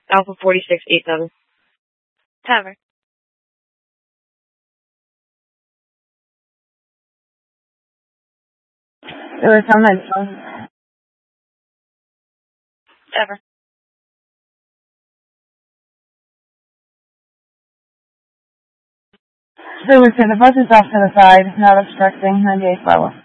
Alpha 4687. Cover. Lewis, on my phone. Cover. Lewis, the bus is off to the side, not obstructing 98 level.